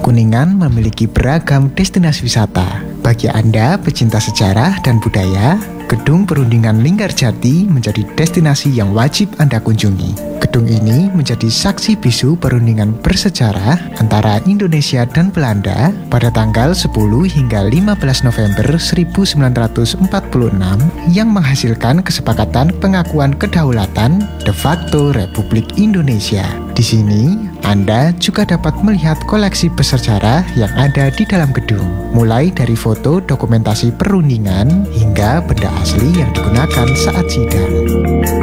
Kuningan memiliki beragam destinasi wisata. Bagi Anda pecinta sejarah dan budaya, Gedung Perundingan Linggarjati menjadi destinasi yang wajib Anda kunjungi. Gedung ini menjadi saksi bisu perundingan bersejarah antara Indonesia dan Belanda pada tanggal 10 hingga 15 November 1946 yang menghasilkan kesepakatan pengakuan kedaulatan de facto Republik Indonesia. Di sini, Anda juga dapat melihat koleksi bersejarah yang ada di dalam gedung, mulai dari foto dokumentasi perundingan hingga benda asli yang digunakan saat sidang.